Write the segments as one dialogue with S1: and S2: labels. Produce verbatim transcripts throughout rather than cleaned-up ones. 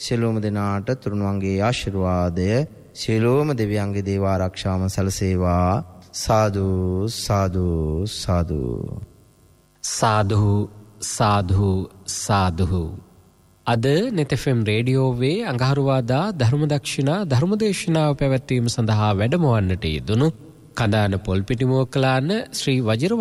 S1: සියලුම දෙනාට තුරුණුවන්ගේ ආශිර්වාදය සියලුම දෙවියන්ගේ දේව ආරක්ෂාව සැලසේවා. සාදු සාදු සාදු
S2: සාදු සාදු සාදු. අද නෙත් එෆ් එම් රේඩියෝවේ අඟහරුවාදා ධර්මදක්ෂිණා ධර්මදේශනාව පැවැත්වීම සඳහා වැඩමවන්නට යෙදුණු කඳාන පොල්පිටි මෝකලාන ශ්‍රී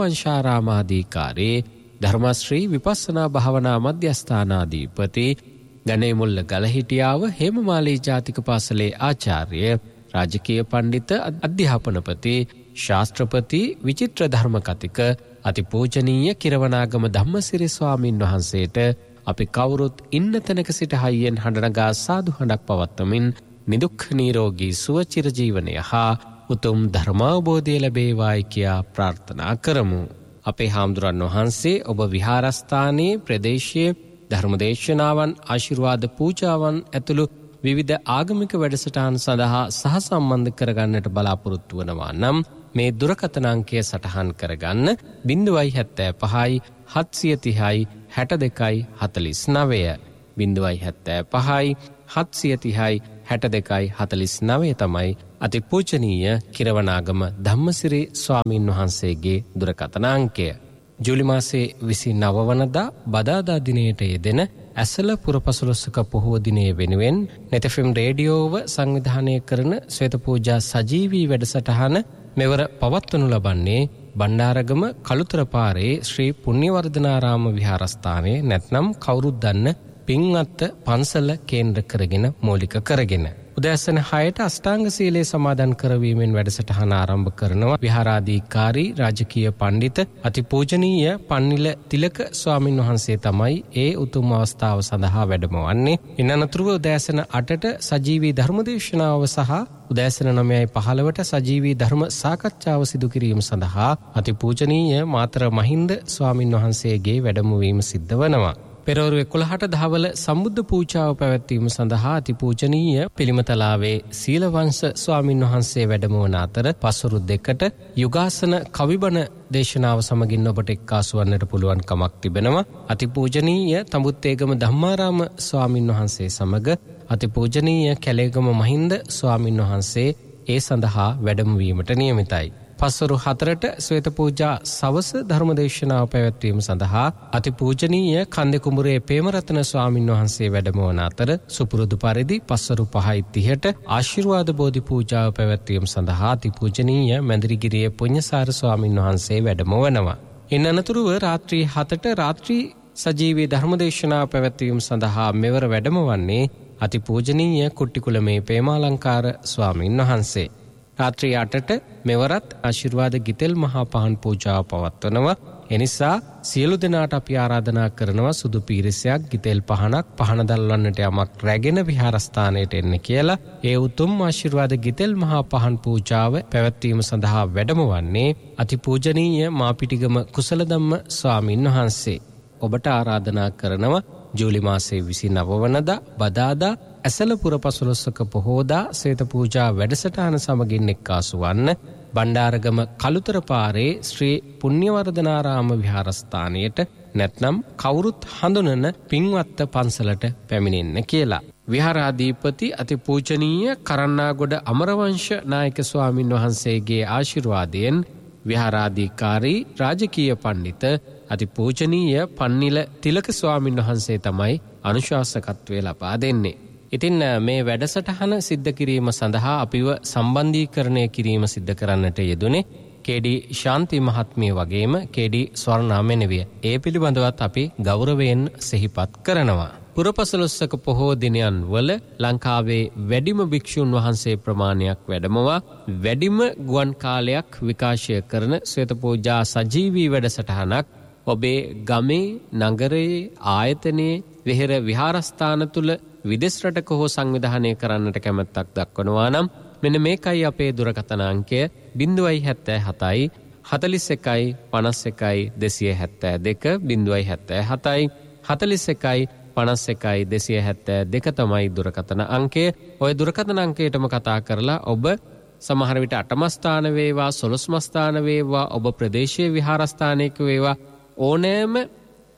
S2: වජිරවංශාරාමාධිකාරී ධර්මශ්‍රී විපස්සනා භාවනා මධ්‍යස්ථානාධිපති ගණේමුල්ල ගලහිටියාව හේමමාලී ජාතික පාසලේ ආචාර්ය රාජකීය පඬිත අධ්‍යාපනපති ශාස්ත්‍රපති විචිත්‍ර ධර්ම කතික අතිපූජනීය කිරවනාගම ධම්මසිරි ස්වාමින් වහන්සේට අපි කවුරුත් ඉන්න තැනක සිට හයියෙන් හඬනගා සාදු හඬක් පවත්වමින් නිදුක් නිරෝගී සුව චිර ජීවනය හා උතුම් ධර්මාවබෝධය ලැබේවායි කියා ප්‍රාර්ථනා කරමු. අපේ හාමුදුරන් වහන්සේ ඔබ විහාරස්ථානයේ ප්‍රදේශයේ ධර්මදේශනාවන් ආශිර්වාද පූජාවන් ඇතුළු විවිධ ආගමික වැඩසටහන් සඳහා සහසම්බන්ධ කරගන්නට බලාපොරොත්තු වනවා නම් මේ දුරකථන අංකය සටහන් කරගන්න ज़ीरो सात पाँच හත්සිය තිහයි හැට දෙකයි හතලිස් නවය ज़ीरो सात पाँच හත්සිය තිහයි හැට දෙකයි හතලිස් නවය තමයි අතිපූජනීය කිරවනාගම ධම්මසිරි ස්වාමීන් වහන්සේගේ දුරකථන අංකය. ජූලි මාසේ විසිනව වනදා බදාදා දිනයට යෙදෙන ඇසළ පුරපසළොස්වක පොහෝ දිනයේ වෙනුවෙන් නෙත් එෆ් එම් රේඩියෝව සංවිධානය කරන ශ්වේත පූජා සජීවී වැඩසටහන මෙවර පවත්වනු ලබන්නේ බණ්ඩාරගම කළුතර පාරේ ශ්‍රී පුණ්‍යවර්ධනාරාම විහාරස්ථානයේ නැත්නම් කවුරුත් දන්න පින්වත්ත පන්සල කේන්ද්‍ර කරගෙන මූලික කරගෙන උදෑසන හයට අෂ්ටාංග සීලය සමාදන් කරවීමෙන් වැඩසටහන ආරම්භ කරනවා විහාරාධිකාරී රාජකීය පඬිත අතිපූජනීය පන්නිල තිලක ස්වාමින් වහන්සේ තමයි ඒ උතුම් අවස්ථාව සඳහා වැඩමවන්නේ. ඉන් අනතුරුව උදෑසන අටට සජීවී ධර්මදේශනාව සහ උදෑසන නවයයි පහළොවට සජීවී ධර්ම සාකච්ඡාව සිදු කිරීම සඳහා අතිපූජනීය මාතර මහින්ද ස්වාමින් වහන්සේගේ වැඩමවීම සිද්ධ වෙනවා. පෙරවරු එකොළහට දහවල සම්බුද්ධ පූජාව පැවැත්වීම සඳහා අතිපූජනීය පිළිමතලාවේ සීලවංශ ස්වාමින් වහන්සේ වැඩමවන අතර පස්වරු දෙකට යුගාසන කවිබණ දේශනාව සමගින් ඔබට එක්කාසු වන්නට පුළුවන් කමක් තිබෙනවා. අතිපූජනීය තඹුත්තේගම ධම්මාරාම ස්වාමින් වහන්සේ සමග අතිපූජනීය කැලේගම මහින්ද ස්වාමින් වහන්සේ ඒ සඳහා වැඩමවීමට නියමිතයි. පස්වරු හතරට ශ්වේත පූජා සවස ධර්මදේශනාව පැවැත්වීම සඳහා අතිපූජනීය කන්දෙකුඹුරේ පේමරතන ස්වාමින් වහන්සේ වැඩමවන අතර සුපුරුදු පරිදි පස්වරු පහයි තිහට ආශිර්වාද බෝධි පූජාව පැවැත්වීම සඳහා අතිපූජනීය මැදිරිගිරියේ පුඤ්ඤසාර ස්වාමින් වහන්සේ වැඩමවනවා. ඉන් අනතුරුව රාත්‍රී හතට රාත්‍රී සජීවී ධර්මදේශනාව පැවැත්වීම සඳහා මෙවර වැඩමවන්නේ අතිපූජනීය කුට්ටිකුලමේ පේමාලංකාර ස්වාමින් වහන්සේ. රාත්‍රී අටට මෙවරත් ආශිර්වාද ගිතෙල් මහා පහන් පූජාව පවත්වනවා. එනිසා සියලු දෙනාට අපි ආරාධනා කරනවා සුදු පීරිසයක් ගිතෙල් පහනක් පහන දල්වන්නට යමක් රැගෙන විහාරස්ථානයට එන්න කියලා. ඒ උතුම් ආශිර්වාද ගිතෙල් මහා පහන් පූජාව පැවැත්වීම සඳහා වැඩමවන්නේ අතිපූජනීය මාපිටිගම කුසලධම්ම ස්වාමින් වහන්සේ. ඔබට ආරාධනා කරනවා ජූලි මාසේ විසිනව වනදා බදාදා ඇසළ පුරපසළොස්වක පොහෝදා ශ්වේත පූජා වැඩසටහන සමගින් එක්කාසු වන්න බණ්ඩාරගම කළුතර පාරේ ශ්‍රී පුණ්‍යවර්ධනාරාම විහාරස්ථානයට නැත්නම් කවුරුත් හඳුනන පින්වත්ත පන්සලට පැමිණෙන්න කියලා. විහාරාධිපති අතිපූජනීය කරන්නාගොඩ අමරවංශ නායක ස්වාමින් වහන්සේගේ ආශිර්වාදයෙන් විහාරාධිකාරී රාජකීය පඬිත අතිපූජනීය පන්නිල තිලක ස්වාමින් වහන්සේ තමයි අනුශාසකත්වය ලබා දෙන්නේ. ඉතින් මේ වැඩසටහන සිද්ධ කිරීම සඳහා අපිව සම්බන්ධීකරණය කිරීම සිද්ධ කරන්නට යෙදුනේ කේ.ඩී. ශාන්ති මහත්මිය වගේම කේ.ඩී. ස්වර්ණා මෙනවිය. ඒ පිළිබඳවත් අපි ගෞරවයෙන් සිහිපත් කරනවා. පුරපසළොස්වක පොහෝ දිනයන් වල ලංකාවේ වැඩිම භික්ෂුන් වහන්සේ ප්‍රමාණයක් වැඩමවා වැඩිම ගුවන් කාලයක් විකාශය කරන ශ්වේත පූජා සජීවී වැඩසටහනක් ඔබේ ගමේ නගරයේ ආයතනයේ විහෙර විහාරස්ථාන තුල විදේශ රටක හෝ සංවිධානය කරන්නට කැමැත්තක් දක්වනවා නම් මෙන්න මේකයි අපේ දුරකථන අංකය ज़ीरो सात सात හතලිස් එකයි පනස් එකයි දෙසිය හැත්තෑ දෙක ज़ीरो सात सात හතලිස් එකයි පනස් එකයි දෙසිය හැත්තෑ දෙක තමයි දුරකථන අංකය. ඔය දුරකථන අංකයටම කතා කරලා ඔබ සමහර විට අටමස්ථාන වේවා සොළොස්මස්ථාන වේවා ඔබ ප්‍රදේශීය විහාරස්ථානයක වේවා ඕනෑම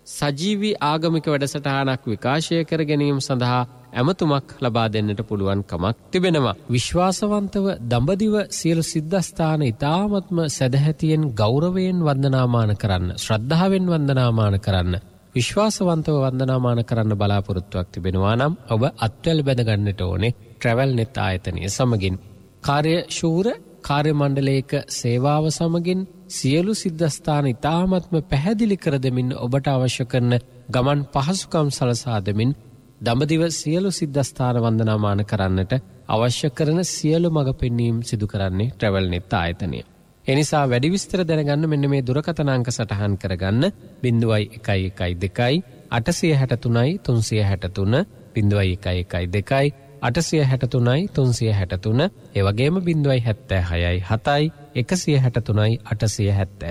S2: සජීවී ආගමික වැඩසටහනක් විකාශය කර ගැනීම සඳහා ඇමතුමක් ලබා දෙන්නට පුළුවන් කමක් තිබෙනවා. විශ්වාසවන්තව දඹදිව සියලු සිද්ධාස්ථාන ඉතාමත්ම සදැහැතියෙන් ගෞරවයෙන් වන්දනාමාන කරන්න, ශ්‍රද්ධාවෙන් වන්දනාමාන කරන්න, විශ්වාසවන්තව වන්දනාමාන කරන්න බලාපොරොත්තුවක් තිබෙනවා නම් ඔබ අත්වැල් බැඳ ගන්නට ඕනේ ට්‍රැවල් නෙත් ආයතනය සමගින්. කාර්යශූර කාර්ය මණ්ඩලයක සේවාව සමගින් සියලු සිද්ධාස්ථාන ඉතාමත්ම පැහැදිලි කර දෙමින් ඔබට අවශ්‍ය කරන ගමන් පහසුකම් සලසා දෙමින් දඹදිව සියලු සිද්ධාස්ථාන වන්දනාමාන කරන්නට අවශ්‍ය කරන සියලු මඟ පෙන්වීම් සිදු කරන්නේ ට්‍රැවල් නෙත් ආයතනය. එනිසා වැඩි විස්තර දැනගන්න මෙන්න මේ දුරකථන අංක සටහන් කරගන්න zero one one one two आठ छह तीन तुम छह तीन zero one one one two आठ छह तीन तुम छह तीन ඒ වගේම ज़ीरो छह छह छह एक छह तीन आठ छह तीन आठ छह टू ज़ीरो वन छह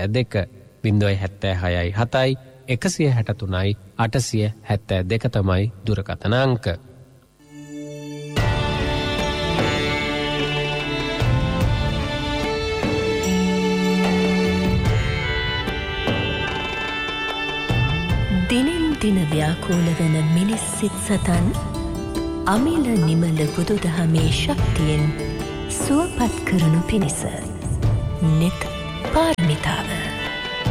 S2: छह छह एक छह तीन आठ छह टू තමයි දුරකථන අංක.
S3: දිනෙන් දින ව්‍යාකූල වන මිනිස් සිත් සතන් අමිල නිමල බුදුදහමේ ශක්තියෙන් සුවපත් කරනු පිණිස නිත් පාරමිතාව